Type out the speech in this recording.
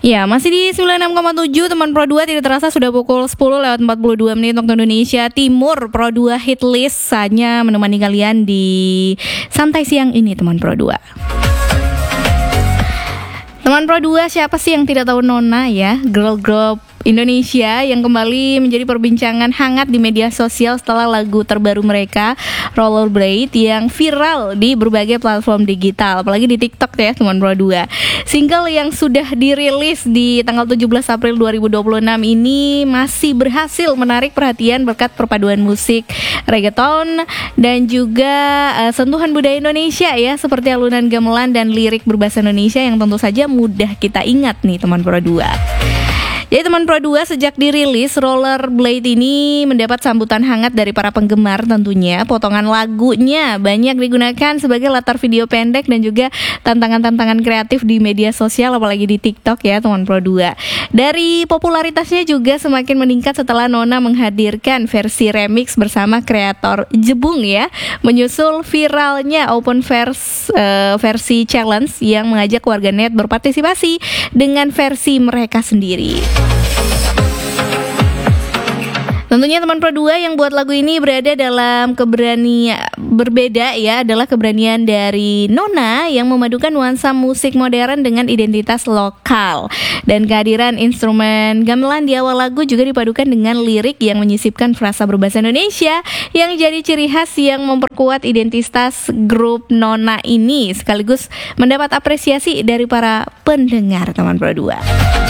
Ya, masih di 96,7 teman Pro 2, tidak terasa sudah pukul 10:42 waktu Indonesia Timur. Pro 2 hit list hanya menemani kalian di santai siang ini teman Pro 2. Teman Pro 2, siapa sih yang tidak tahu Nona ya? Girl group Indonesia yang kembali menjadi perbincangan hangat di media sosial setelah lagu terbaru mereka, Rollerblade, yang viral di berbagai platform digital, apalagi di TikTok ya teman Pro 2. Single yang sudah dirilis di tanggal 17 April 2026 ini masih berhasil menarik perhatian berkat perpaduan musik reggaeton dan juga sentuhan budaya Indonesia ya, seperti alunan gamelan dan lirik berbahasa Indonesia yang tentu saja mudah kita ingat nih teman Pro 2. Jadi teman Pro 2, sejak dirilis Rollerblade ini mendapat sambutan hangat dari para penggemar tentunya. Potongan lagunya banyak digunakan sebagai latar video pendek dan juga tantangan-tantangan kreatif di media sosial, apalagi di TikTok ya teman Pro 2. Dari popularitasnya juga semakin meningkat setelah Nona menghadirkan versi remix bersama kreator Jebung ya, menyusul viralnya open versi challenge yang mengajak warganet berpartisipasi dengan versi mereka sendiri. Tentunya teman Pro 2 yang buat lagu ini berada dalam keberanian berbeda ya, adalah keberanian dari Nona yang memadukan nuansa musik modern dengan identitas lokal. Dan kehadiran instrumen gamelan di awal lagu juga dipadukan dengan lirik yang menyisipkan frasa berbahasa Indonesia yang jadi ciri khas yang memperkuat identitas grup Nona ini, sekaligus mendapat apresiasi dari para pendengar teman Pro 2.